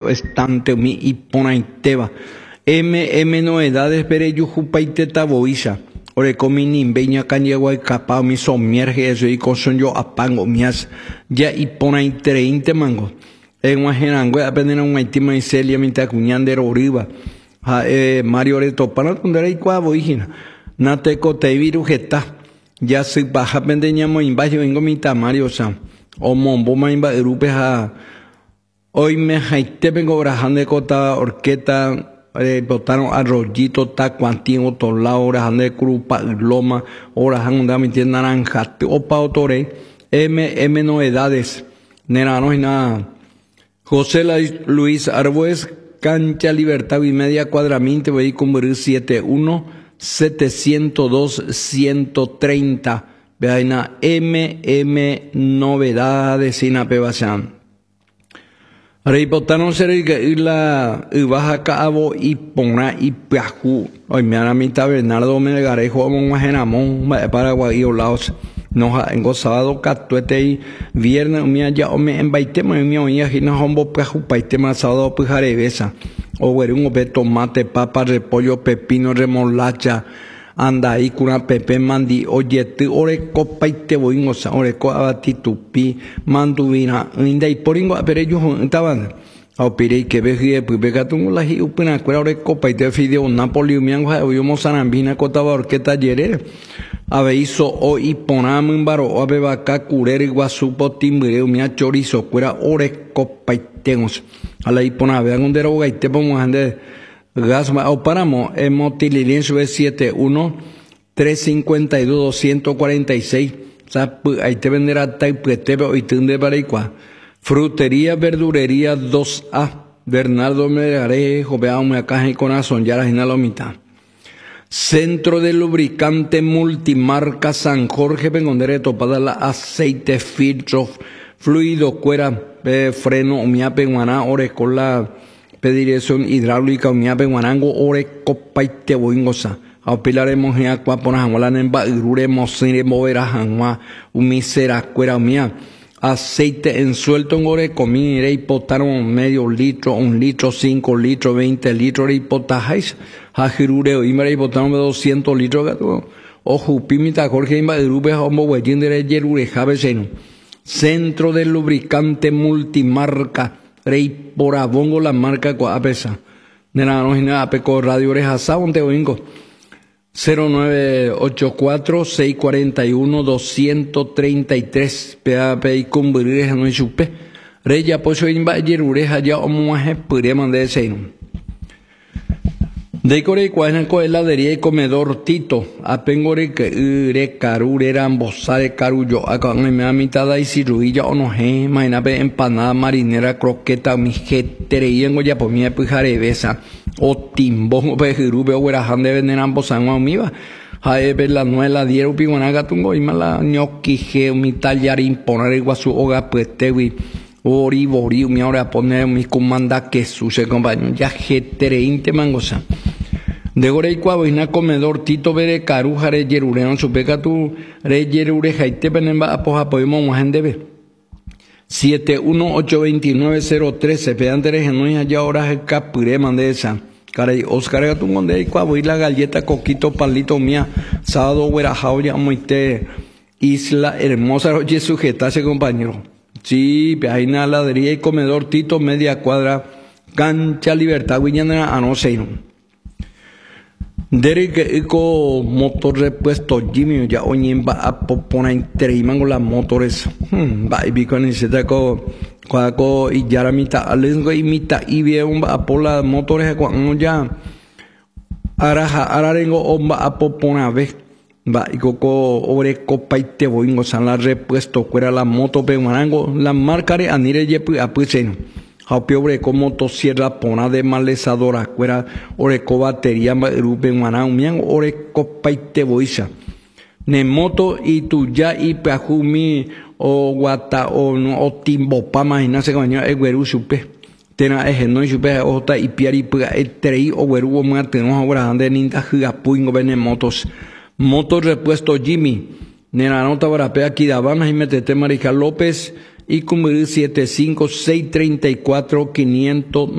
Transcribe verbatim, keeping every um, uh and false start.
estante mi y ponaiteva. M, M novedades, pere yujupaite taboisa. Ore comi nimbeña canyeguay capa mi somierge eso y coson yo apango mias. Ya y ponaitereinte mango. En Guajenangue aprenden un aitima y celia minta cuñandero oriba. Ha, eh, Mario Reto, para tundera y cuavo, hijina. Nate cote viru geta. Ya se baja pendeñamo imbajo vengo mi tamario sam. O mombo ma imba erupe ha. Hoy me jaite vengo brajande cota orqueta. Eh, botaron arroyito, ta cuantín, otro lado, orajande de crupa, loma, orajande mi tienda naranjate, opa otore. M, M novedades. Nera, no hay nada. José Luis Arbues, Cancha Libertad y Media Cuadraminte, voy a cumplir siete uno siete cero dos ciento treinta. Vean, M M Novedades sin apebachan. Reipotaron ser la baja cabo y pona y piaju. Hoy me han mitad Bernardo Melgarejo, un genamón, Paraguay o Laos. Nos en sábado catuete y viernes mi allá o me embaitema mi oía gina hombo piaju paitema sábado pijarevesa. O ver un obe tomate, papa, repollo, pepino, remolacha. Anda ahí con una pepe mandi, oye, te ore copa y te voy a usar, ore copa titupi, manduvina, inda y poringo, pero ellos estaban, a pire que veje, pues vega tungo la hi, upina, cuera ore copa y te fideo, Napoli, miango, yo mozarambina, cotaba orqueta ayer, ave hizo o y poname un baro, ave vaca, curere, guasupo, timbreo, mia chorizo, cuera ore copa y tengo, a la hipona, vean un deroga y te pongo a gas o paramo en motililien sube siete uno tres cinco dos dos cuatro seis. Ahí te venderá taipetebe y tende para igual. Frutería, verdurería dos A. Bernardo Melgarejo, veamos acá en corazón, ya la gina la mitad. Centro de lubricante multimarca San Jorge, Bengondere, topada la aceite, filtro, fluido, cuera, eh, freno, miape, guaná, ore con la pedición hidráulica, uñape, guanango, ore, copa y te boingosa. A pilaremos en agua, ponamos la nemba, iruremos, siremos, verás, anua, umisera, cuera, mía. Aceite en suelto en ore, comí, y potaron medio litro, un litro, cinco litros, veinte litros, y potajáis, hajirureo, y me botaron doscientos litros, gato. Ojo, pimita, Jorge, y irube, homo, huellín de yerure, javeseno. Centro de lubricante multimarca. Rey por abongo la marca coapesa. Nena no es nada peco radio oreja sabonte oingo. cero nueve ocho cuatro seis cuatro uno dos tres tres. Pea pe y cumbireja no chupe. Rey ya poso imba ayer ureja ya omuaje podría mandar ese. De core cuadran con heladería y comedor Tito. Apengore que ure carure eran bozare carullo. Acá me da mitad y ciruilla o no he. Mainape empanada marinera croqueta mi jetereyengo ya por mi epijarevesa. O timbón pejirube o guerajan de vender ambos sanguan miva. Jae ver la nuela dieru piguanaga tungo y mala ñoqui ge mi tallarín poner iguasu oga puestewi. Ori bori mi ahora poner mi comanda que suce compañero. Ya jetereinte mangosa. De gore y cuavo y na comedor Tito bere caruja re yerurean su peca tu re yerure jaite penemba apoja podemos muajen debe siete uno ocho dos nueve cero tres se pedan tere genuis allá ahora el capure mande esa caray Oscar gatun donde y cuavo y la galleta coquito palito mía sábado huerajao ya moite isla hermosa oye sujetase compañero sí ahí na ladería y comedor Tito media cuadra cancha Libertad guiñana a no sé Derek eco motor repuesto Jimmy ya oñen va a poner entre las motores hmm, va y con ese taco cuaco y ya la mitad alengo y mitad y bien va a por las motores cuando ya araja ararengo o va a poner vez va y coco ore copa y te voy a san la repuesto fuera la moto pe marango la marca de anire yepu apusen Haupiore como motosierra pona de malezadora, cuera oreco batería, rupe manaumian, oreco paite boisa. Ne moto y tu ya y pajumi o guata o no o timbo pa imagínase que mañana es güeru supe. Tena es no supe ota y piari pega etrei o güeru o muerte no ahora ande ninta jua puingo bene motos. Motos repuesto Jimmy. Nena nota para pe aquí daban y metete Marica López. Y cumplir siete cinco seis tres cuatro quinientos